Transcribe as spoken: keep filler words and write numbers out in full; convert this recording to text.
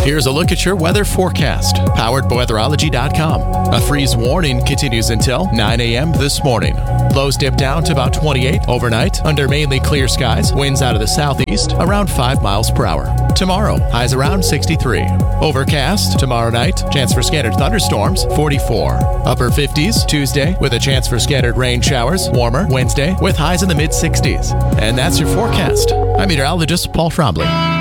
Here's a look at your weather forecast, powered by weatherology dot com. A freeze warning continues until nine a.m. this morning. Lows dip down to about twenty-eight overnight under mainly clear skies. Winds out of the southeast around five miles per hour. Tomorrow, highs around sixty-three. Overcast tomorrow night. Chance for scattered thunderstorms, forty-four. Upper fifties Tuesday with a chance for scattered rain showers. Warmer Wednesday with highs in the mid sixties. And that's your forecast. I'm meteorologist Paul Trombley.